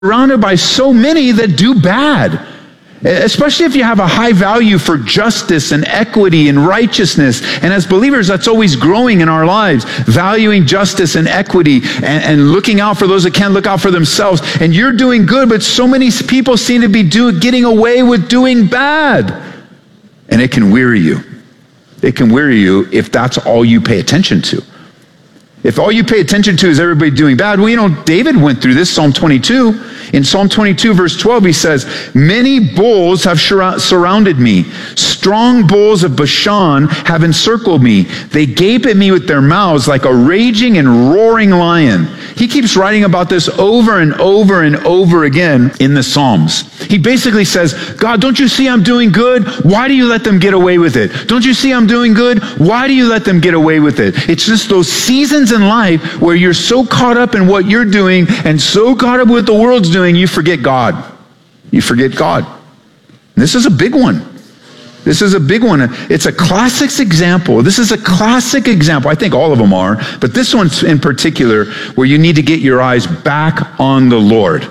surrounded by so many that do bad. Especially if you have a high value for justice and equity and righteousness. And as believers, that's always growing in our lives. Valuing justice and equity and looking out for those that can't look out for themselves. And you're doing good, but so many people seem to be getting away with doing bad. And it can weary you. It can weary you if that's all you pay attention to. If all you pay attention to is everybody doing bad, well, you know, David went through this, Psalm 22. In Psalm 22, verse 12, he says, many bulls have surrounded me. Strong bulls of Bashan have encircled me. They gape at me with their mouths like a raging and roaring lion. He keeps writing about this over and over and over again in the Psalms. He basically says, God, don't you see I'm doing good? Why do you let them get away with it? Don't you see I'm doing good? Why do you let them get away with it? It's just those seasons in life where you're so caught up in what you're doing and so caught up with the world's doing, you forget God. You forget God. This is a big one. This is a big one. It's a classic example. This is a classic example. I think all of them are, but this one's in particular where you need to get your eyes back on the Lord.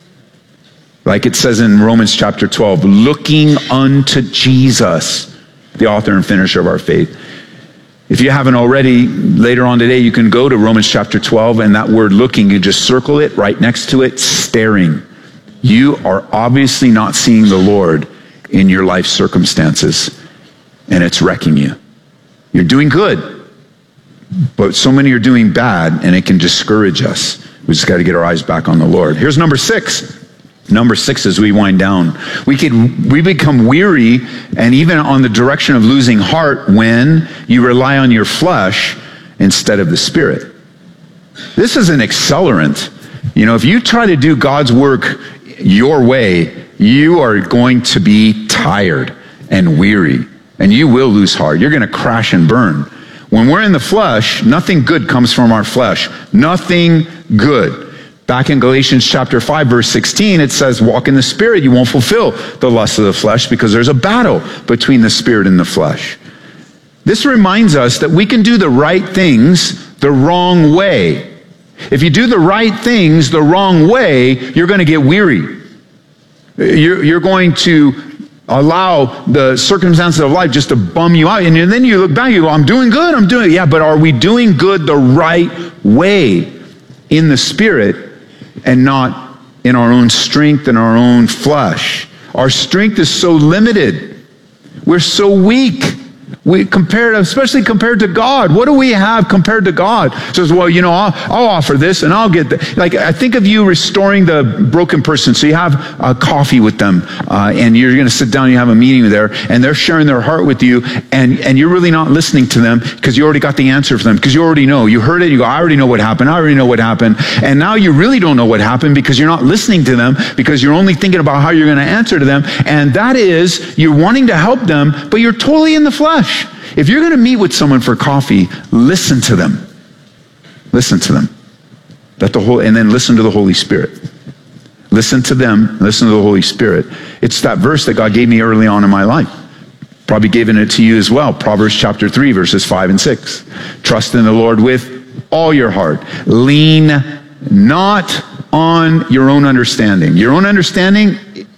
Like it says in Romans chapter 12, looking unto Jesus, the author and finisher of our faith. If you haven't already, later on today, you can go to Romans chapter 12, and that word looking, you just circle it right next to it, staring. You are obviously not seeing the Lord in your life circumstances, and it's wrecking you. You're doing good, but so many are doing bad, and it can discourage us. We just got to get our eyes back on the Lord. Here's number 6. Number 6, as we wind down, we become weary and even on the direction of losing heart when you rely on your flesh instead of the Spirit. This is an accelerant. You know, if you try to do God's work your way, you are going to be tired and weary, and you will lose heart. You're going to crash and burn. When we're in the flesh, nothing good comes from our flesh. Nothing good. Back in Galatians chapter 5, verse 16, it says, walk in the Spirit. You won't fulfill the lust of the flesh because there's a battle between the Spirit and the flesh. This reminds us that we can do the right things the wrong way. If you do the right things the wrong way, you're going to get weary. You're going to allow the circumstances of life just to bum you out. And then you look back, you go, I'm doing good, I'm doing it. Yeah, but are we doing good the right way in the Spirit and not in our own strength and our own flesh? Our strength is so limited. We're so weak. Especially compared to God. What do we have compared to God? Says, well, you know, I'll offer this and I'll get that. Like, I think of you restoring the broken person. So you have coffee with them, and you're going to sit down and you have a meeting there, and they're sharing their heart with you, and you're really not listening to them because you already got the answer for them, because you already know. You heard it, you go, I already know what happened. I already know what happened. And now you really don't know what happened because you're not listening to them, because you're only thinking about how you're going to answer to them. And that is, you're wanting to help them, but you're totally in the flesh. If you're going to meet with someone for coffee, listen to them. Listen to them. And then listen to the Holy Spirit. Listen to them, listen to the Holy Spirit. It's that verse that God gave me early on in my life. Probably given it to you as well. Proverbs chapter 3, verses 5 and 6. Trust in the Lord with all your heart. Lean not on your own understanding. Your own understanding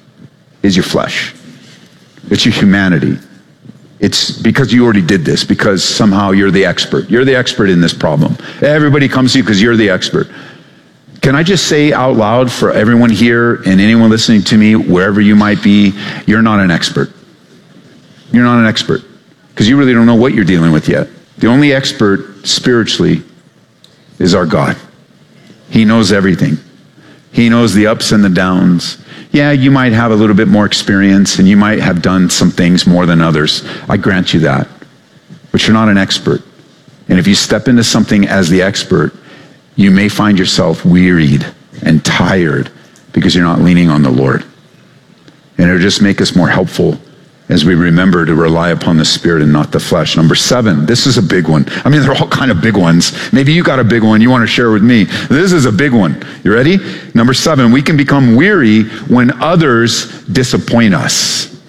is your flesh. It's your humanity. It's because you already did this, because somehow you're the expert. You're the expert in this problem. Everybody comes to you because you're the expert. Can I just say out loud for everyone here and anyone listening to me, wherever you might be, you're not an expert. You're not an expert because you really don't know what you're dealing with yet. The only expert spiritually is our God. He knows everything. He knows the ups and the downs. Yeah, you might have a little bit more experience and you might have done some things more than others. I grant you that. But you're not an expert. And if you step into something as the expert, you may find yourself wearied and tired because you're not leaning on the Lord. And it'll just make us more helpful as we remember to rely upon the Spirit and not the flesh. Number 7, this is a big one. I mean, they're all kind of big ones. Maybe you got a big one you want to share with me. This is a big one. You ready? Number 7, we can become weary when others disappoint us.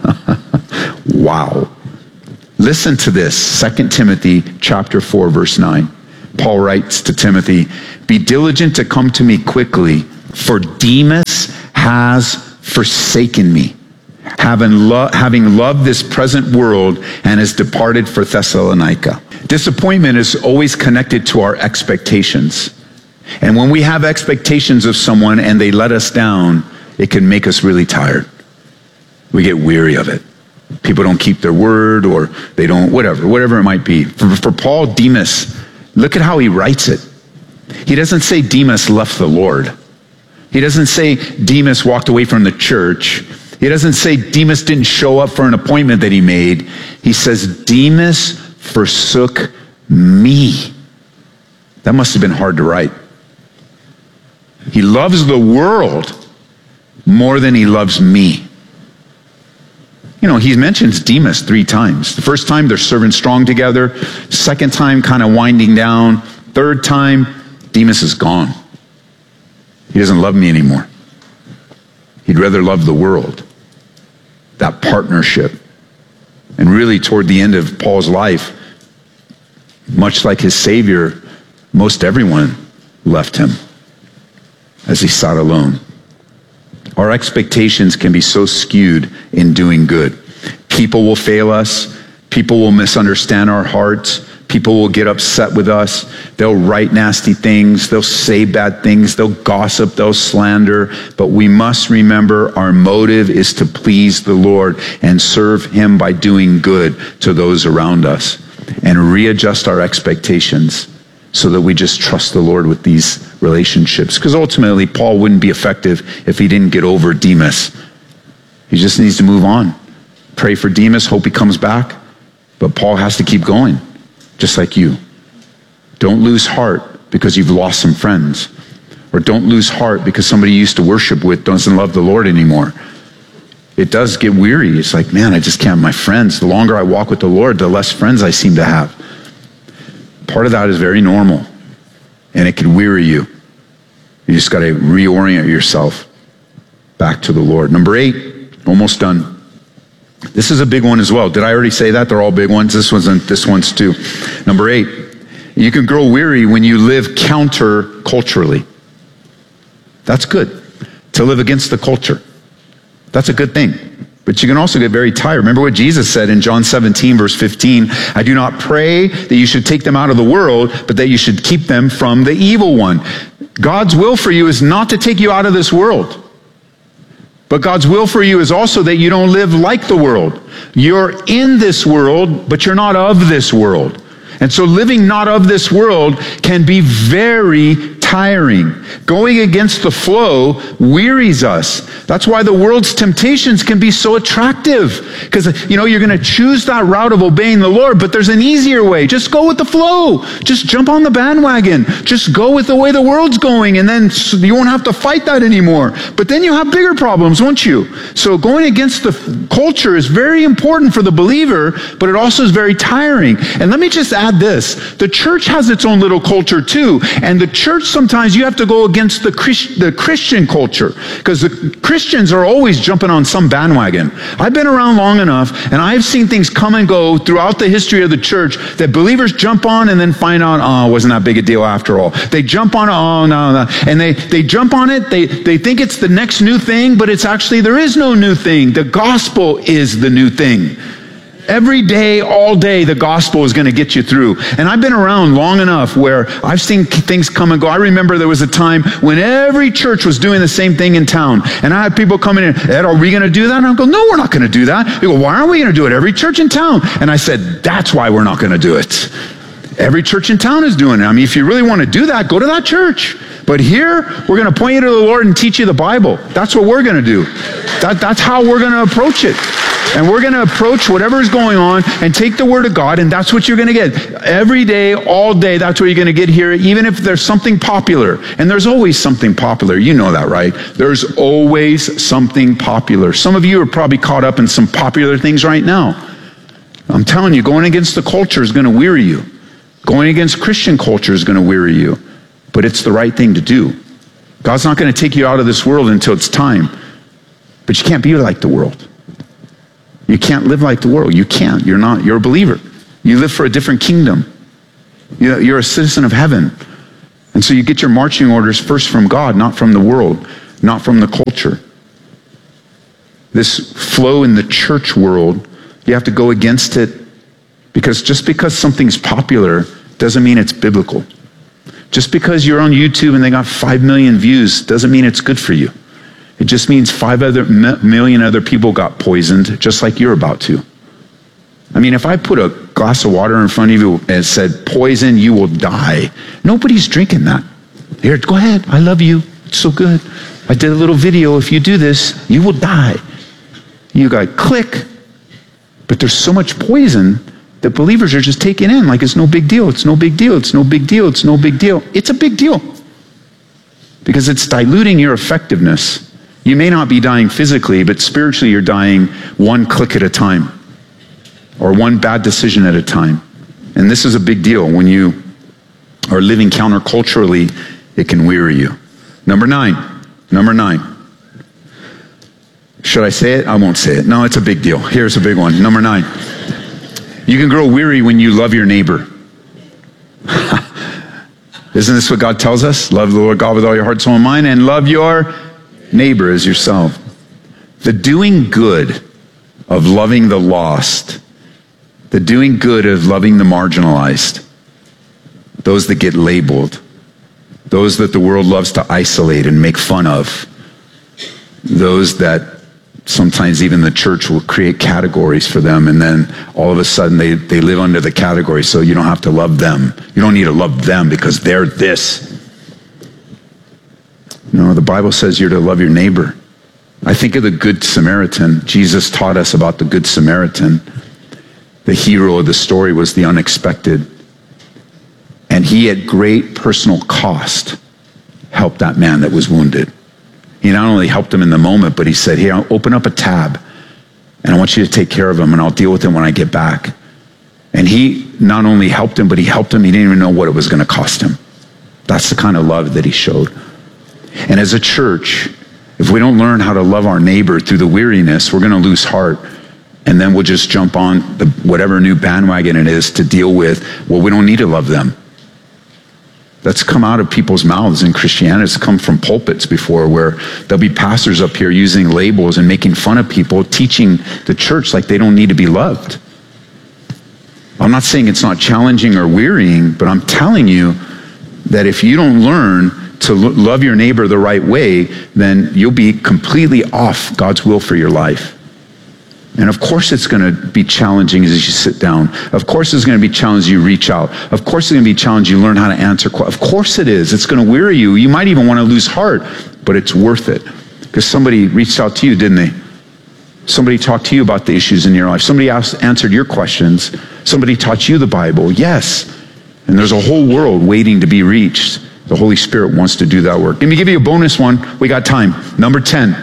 Wow. Listen to this. 2 Timothy chapter 4, verse 9. Paul writes to Timothy, be diligent to come to me quickly, For Demas has forsaken me, having loved this present world, and has departed for Thessalonica. Disappointment is always connected to our expectations. And when we have expectations of someone and they let us down, it can make us really tired. We get weary of it. People don't keep their word, or they don't, whatever it might be. For Paul, Demas, look at how he writes it. He doesn't say Demas left the Lord. He doesn't say Demas walked away from the church. He doesn't say Demas didn't show up for an appointment that he made. He says Demas forsook me. That must have been hard to write. He loves the world more than he loves me. You know, he mentions Demas 3 times. The first time, they're serving strong together. Second time, kind of winding down. Third time, Demas is gone. He doesn't love me anymore. He'd rather love the world. That partnership. And really, toward the end of Paul's life, much like his Savior, most everyone left him as he sat alone. Our expectations can be so skewed in doing good. People will fail us. People will misunderstand our hearts. People will get upset with us. They'll write nasty things. They'll say bad things. They'll gossip. They'll slander. But we must remember our motive is to please the Lord and serve him by doing good to those around us, and readjust our expectations so that we just trust the Lord with these relationships. Because ultimately, Paul wouldn't be effective if he didn't get over Demas. He just needs to move on. Pray for Demas, hope he comes back. But Paul has to keep going, just like you. Don't lose heart because you've lost some friends. Or don't lose heart because somebody you used to worship with doesn't love the Lord anymore. It does get weary. It's like, man, I just can't have my friends. The longer I walk with the Lord, the less friends I seem to have. Part of that is very normal, and it can weary you. You just got to reorient yourself back to the Lord. Number 8, almost done. This is a big one as well. Did I already say that? They're all big ones. This one's too. Number 8, you can grow weary when you live counter-culturally. That's good, to live against the culture. That's a good thing. But you can also get very tired. Remember what Jesus said in John 17, verse 15, I do not pray that you should take them out of the world, but that you should keep them from the evil one. God's will for you is not to take you out of this world. But God's will for you is also that you don't live like the world. You're in this world, but you're not of this world. And so living not of this world can be very tiring. Going against the flow wearies us. That's why the world's temptations can be so attractive. Because, you're going to choose that route of obeying the Lord, but there's an easier way. Just go with the flow. Just jump on the bandwagon. Just go with the way the world's going, and then you won't have to fight that anymore. But then you have bigger problems, won't you? So going against the culture is very important for the believer, but it also is very tiring. And let me just add this. The church has its own little culture too. And the church, sometimes you have to go against the Christian culture, because the Christians are always jumping on some bandwagon. I've been around long enough, and I've seen things come and go throughout the history of the church that believers jump on and then find out, it wasn't that big a deal after all. They jump on, no. And they jump on it, they think it's the next new thing, but it's actually, there is no new thing. The gospel is the new thing. Every day, all day, the gospel is going to get you through. And I've been around long enough where I've seen things come and go. I remember there was a time when every church was doing the same thing in town. And I had people coming in, Ed, are we going to do that? And I go, no, we're not going to do that. They go, why aren't we going to do it? Every church in town. And I said, that's why we're not going to do it. Every church in town is doing it. I mean, if you really want to do that, go to that church. But here, we're going to point you to the Lord and teach you the Bible. That's what we're going to do. That's how we're going to approach it. And we're going to approach whatever is going on and take the Word of God, and that's what you're going to get. Every day, all day, that's what you're going to get here, even if there's something popular. And there's always something popular. You know that, right? There's always something popular. Some of you are probably caught up in some popular things right now. I'm telling you, going against the culture is going to weary you. Going against Christian culture is going to weary you. But it's the right thing to do. God's not going to take you out of this world until it's time. But you can't be like the world. You can't live like the world. You can't. You're not. You're a believer. You live for a different kingdom. You're a citizen of heaven. And so you get your marching orders first from God, not from the world, not from the culture. This flow in the church world, you have to go against it, because just because something's popular doesn't mean it's biblical. Just because you're on YouTube and they got 5 million views doesn't mean it's good for you. It just means 5 million other people got poisoned, just like you're about to. I mean, if I put a glass of water in front of you and said, poison, you will die, nobody's drinking that. Here, go ahead. I love you. It's so good. I did a little video. If you do this, you will die. You got click. But there's so much poison that believers are just taking in like it's no big deal. It's no big deal. It's no big deal. It's no big deal. It's a big deal. Because it's diluting your effectiveness. You may not be dying physically, but spiritually you're dying one click at a time. Or one bad decision at a time. And this is a big deal. When you are living counterculturally, it can weary you. Number 9. Should I say it? I won't say it. No, it's a big deal. Here's a big one. Number 9. You can grow weary when you love your neighbor. Isn't this what God tells us? Love the Lord God with all your heart, soul, and mind, and love your neighbor as yourself. The doing good of loving the lost, the doing good of loving the marginalized, those that get labeled, those that the world loves to isolate and make fun of, those that sometimes even the church will create categories for them, and then all of a sudden they live under the category, so you don't have to love them. You don't need to love them because they're this. No, the Bible says you're to love your neighbor. I think of the Good Samaritan. Jesus taught us about the Good Samaritan. The hero of the story was the unexpected. And he, at great personal cost, helped that man that was wounded. He not only helped him in the moment, but he said, "Here, I'll open up a tab, and I want you to take care of him, and I'll deal with him when I get back." And he not only helped him, but he helped him. He didn't even know what it was going to cost him. That's the kind of love that he showed. And as a church, if we don't learn how to love our neighbor through the weariness, we're going to lose heart. And then we'll just jump on whatever new bandwagon it is to deal with, well, we don't need to love them. That's come out of people's mouths in Christianity. It's come from pulpits before, where there'll be pastors up here using labels and making fun of people, teaching the church like they don't need to be loved. I'm not saying it's not challenging or wearying, but I'm telling you that if you don't learn to love your neighbor the right way, then you'll be completely off God's will for your life. And of course it's going to be challenging as you sit down. Of course it's going to be challenging you reach out. Of course it's going to be challenging you learn how to answer questions. Of course it is. It's going to weary you. You might even want to lose heart, but it's worth it. Because somebody reached out to you, didn't they? Somebody talked to you about the issues in your life. Somebody answered your questions. Somebody taught you the Bible. Yes. And there's a whole world waiting to be reached. The Holy Spirit wants to do that work. Let me give you a bonus one. We got time. Number 10.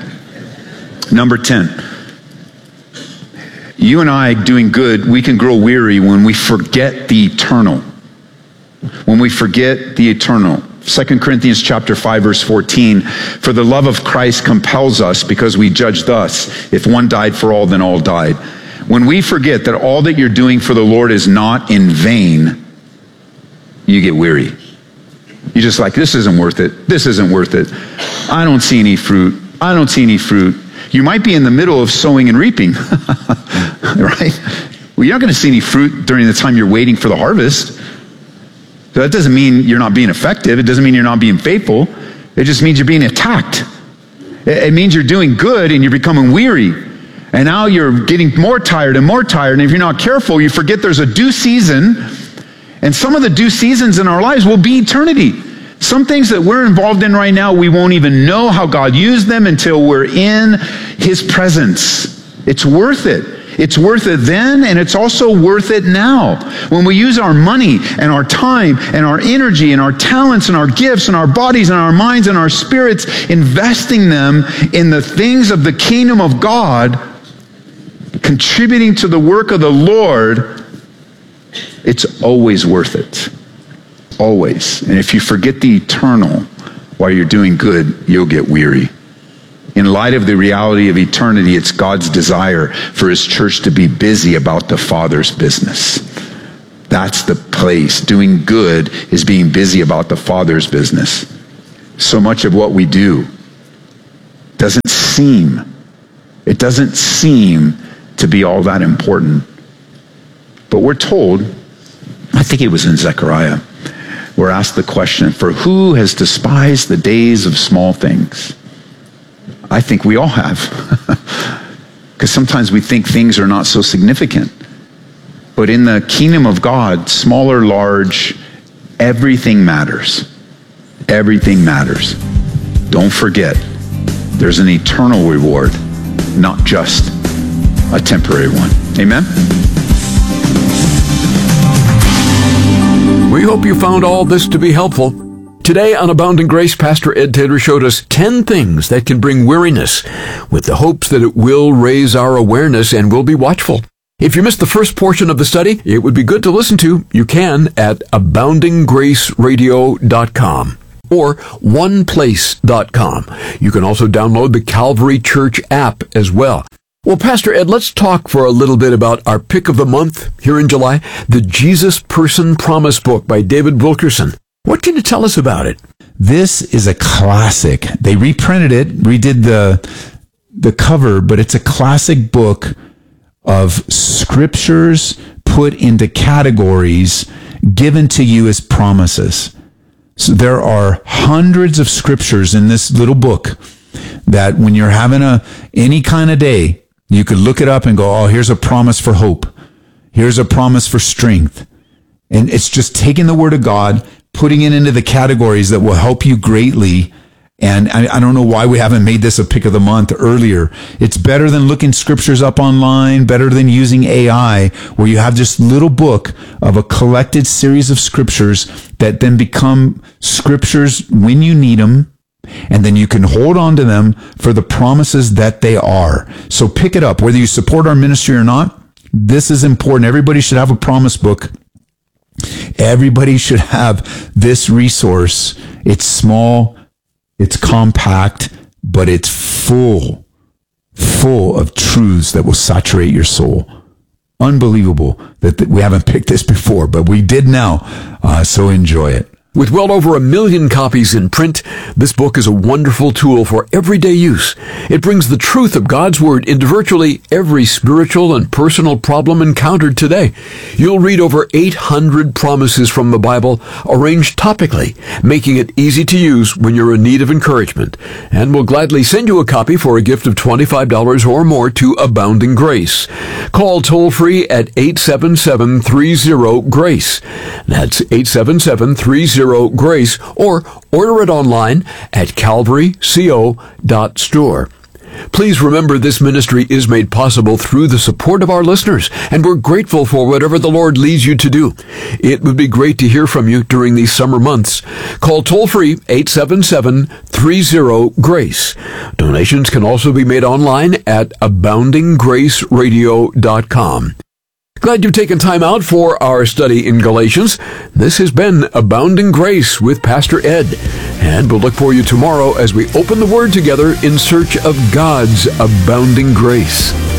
You and I doing good, we can grow weary when we forget the eternal. When we forget the eternal. 2 Corinthians chapter 5, verse 14. For the love of Christ compels us, because we judge thus: if one died for all, then all died. When we forget that all that you're doing for the Lord is not in vain, you get weary. You're just like, this isn't worth it. This isn't worth it. I don't see any fruit. I don't see any fruit. You might be in the middle of sowing and reaping, right? Well, you're not going to see any fruit during the time you're waiting for the harvest. So that doesn't mean you're not being effective. It doesn't mean you're not being faithful. It just means you're being attacked. It means you're doing good and you're becoming weary. And now you're getting more tired and more tired. And if you're not careful, you forget there's a due season. And some of the due seasons in our lives will be eternity. Some things that we're involved in right now, we won't even know how God used them until we're in His presence. It's worth it. It's worth it then, and it's also worth it now. When we use our money and our time and our energy and our talents and our gifts and our bodies and our minds and our spirits, investing them in the things of the kingdom of God, contributing to the work of the Lord, it's always worth it. Always. And if you forget the eternal while you're doing good, you'll get weary. In light of the reality of eternity, it's God's desire for His church to be busy about the Father's business. That's the place. Doing good is being busy about the Father's business. So much of what we do doesn't seem to be all that important. But we're told, I think it was in Zechariah, we're asked the question, for who has despised the days of small things? I think we all have. Because sometimes we think things are not so significant. But in the kingdom of God, small or large, everything matters. Everything matters. Don't forget, there's an eternal reward, not just a temporary one. Amen? We hope you found all this to be helpful. Today on Abounding Grace, Pastor Ed Taylor showed us 10 things that can bring weariness, with the hopes that it will raise our awareness and we'll be watchful. If you missed the first portion of the study, it would be good to listen to. You can at aboundinggraceradio.com or oneplace.com. You can also download the Calvary Church app as well. Well, Pastor Ed, let's talk for a little bit about our pick of the month here in July, the Jesus Person Promise Book by David Wilkerson. What can you tell us about it? This is a classic. They reprinted it, redid the cover, but it's a classic book of scriptures put into categories given to you as promises. So there are hundreds of scriptures in this little book that when you're having any kind of day, you could look it up and go, oh, here's a promise for hope. Here's a promise for strength. And it's just taking the word of God, putting it into the categories that will help you greatly. And I don't know why we haven't made this a pick of the month earlier. It's better than looking scriptures up online, better than using AI, where you have this little book of a collected series of scriptures that then become scriptures when you need them. And then you can hold on to them for the promises that they are. So pick it up, whether you support our ministry or not. This is important. Everybody should have a promise book. Everybody should have this resource. It's small, it's compact, but it's full of truths that will saturate your soul. Unbelievable that we haven't picked this before, but we did now. So enjoy it. With well over 1 million copies in print, this book is a wonderful tool for everyday use. It brings the truth of God's Word into virtually every spiritual and personal problem encountered today. You'll read over 800 promises from the Bible, arranged topically, making it easy to use when you're in need of encouragement. And we'll gladly send you a copy for a gift of $25 or more to Abounding Grace. Call toll-free at 877-30-GRACE. That's 877-30-GRACE, or order it online at calvaryco.store. Please remember this ministry is made possible through the support of our listeners, and we're grateful for whatever the Lord leads you to do. It would be great to hear from you during these summer months. Call toll-free 877-30-GRACE. Donations can also be made online at aboundinggraceradio.com. Glad you've taken time out for our study in Galatians. This has been Abounding Grace with Pastor Ed. And we'll look for you tomorrow as we open the Word together in search of God's abounding grace.